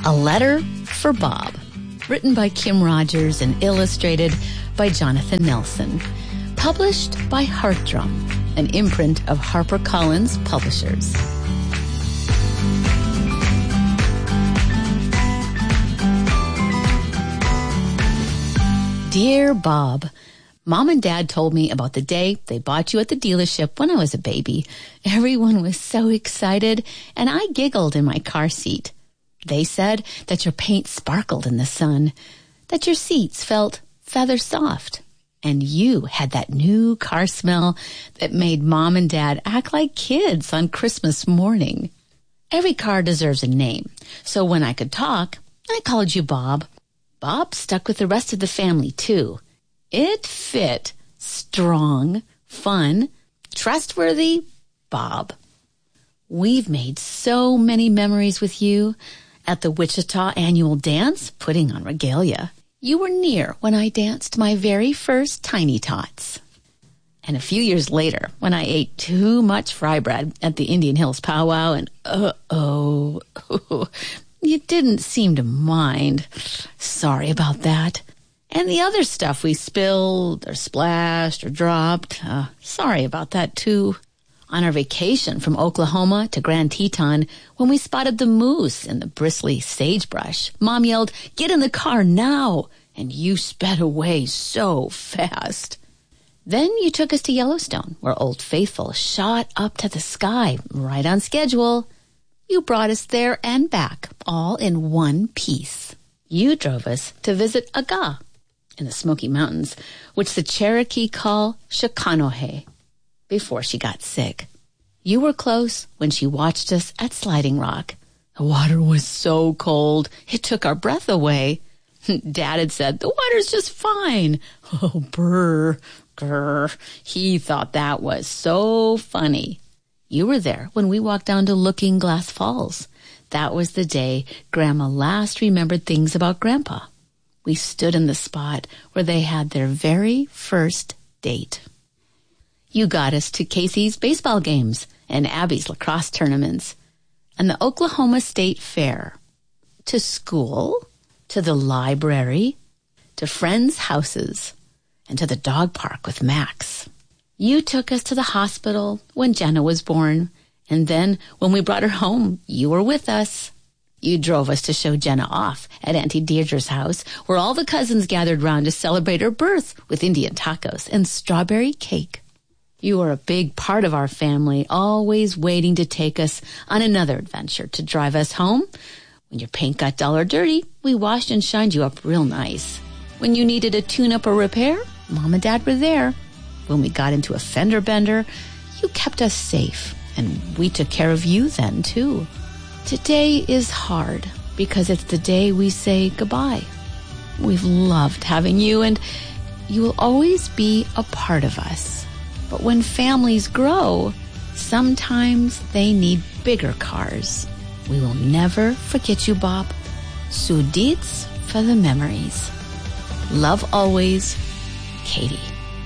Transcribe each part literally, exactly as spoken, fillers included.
A Letter for Bob, written by Kim Rogers and illustrated by Jonathan Nelson. Published by Heartdrum, an imprint of HarperCollins Publishers. Dear Bob, Mom and Dad told me about the day they bought you at the dealership when I was a baby. Everyone was so excited, and I giggled in my car seat. They said that your paint sparkled in the sun, that your seats felt feather soft, and you had that new car smell that made Mom and Dad act like kids on Christmas morning. Every car deserves a name, so when I could talk, I called you Bob. Bob stuck with the rest of the family, too. It fit. Strong, fun, trustworthy Bob. We've made so many memories with you. At the Wichita annual dance, putting on regalia. You were near when I danced my very first Tiny Tots. And a few years later, when I ate too much fry bread at the Indian Hills powwow, and uh-oh, you didn't seem to mind. Sorry about that. And the other stuff we spilled or splashed or dropped, uh, sorry about that too. On our vacation from Oklahoma to Grand Teton, when we spotted the moose in the bristly sagebrush, Mom yelled, "Get in the car now!" And you sped away so fast. Then you took us to Yellowstone, where Old Faithful shot up to the sky, right on schedule. You brought us there and back, all in one piece. You drove us to visit Aga in the Smoky Mountains, which the Cherokee call Shakanohe, before she got sick. You were close when she watched us at Sliding Rock. The water was so cold, it took our breath away. Dad had said, "The water's just fine." Oh, brr, grr. He thought that was so funny. You were there when we walked down to Looking Glass Falls. That was the day Grandma last remembered things about Grandpa. We stood in the spot where they had their very first date. You got us to Casey's baseball games and Abby's lacrosse tournaments and the Oklahoma State Fair, to school, to the library, to friends' houses, and to the dog park with Max. You took us to the hospital when Jenna was born, and then when we brought her home, you were with us. You drove us to show Jenna off at Auntie Deirdre's house, where all the cousins gathered round to celebrate her birth with Indian tacos and strawberry cake. You were a big part of our family, always waiting to take us on another adventure to drive us home. When your paint got dull or dirty, we washed and shined you up real nice. When you needed a tune-up or repair, Mom and Dad were there. When we got into a fender bender, you kept us safe, and we took care of you then, too. Today is hard because it's the day we say goodbye. We've loved having you, and you will always be a part of us. But when families grow, sometimes they need bigger cars. We will never forget you, Bob. Sudits for the memories. Love always, Katie.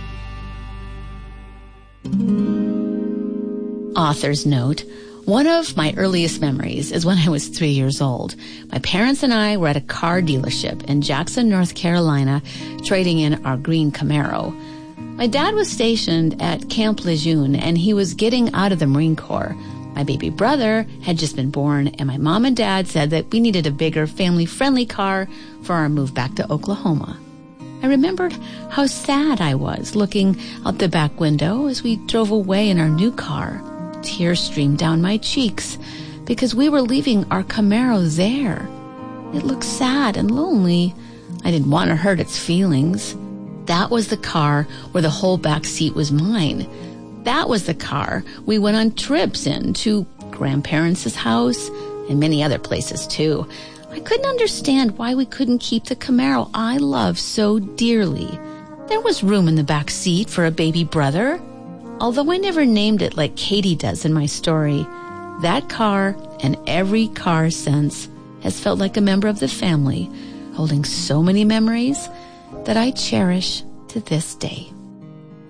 Author's note. One of my earliest memories is when I was three years old. My parents and I were at a car dealership in Jackson, North Carolina, trading in our green Camaro. My dad was stationed at Camp Lejeune, and he was getting out of the Marine Corps. My baby brother had just been born, and my mom and dad said that we needed a bigger, family-friendly car for our move back to Oklahoma. I remembered how sad I was looking out the back window as we drove away in our new car. Tears streamed down my cheeks because we were leaving our Camaro there. It looked sad and lonely. I didn't want to hurt its feelings. That was the car where the whole back seat was mine. That was the car we went on trips in to grandparents' house and many other places too. I couldn't understand why we couldn't keep the Camaro I love so dearly. There was room in the back seat for a baby brother. Although I never named it like Katie does in my story, that car and every car since has felt like a member of the family, holding so many memories that I cherish to this day.